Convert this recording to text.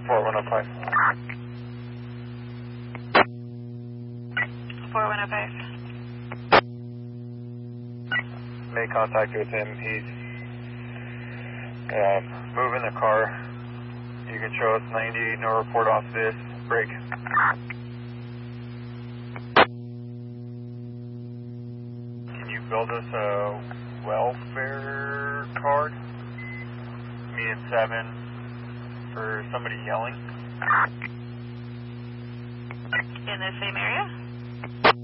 4105. 4105. Made contact with him. He's moving the car. You can show us 98, no report off this. Break. Can you build us a welfare card? Me and 7 for somebody yelling. In the same area?